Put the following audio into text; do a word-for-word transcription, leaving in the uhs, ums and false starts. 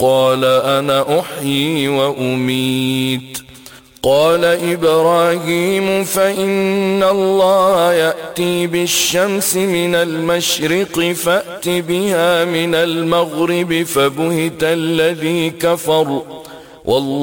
قال أنا أحيي وأميت. قال إبراهيم فإن الله يأتي بالشمس من المشرق فأت بها من المغرب فبهت الذي كفر والله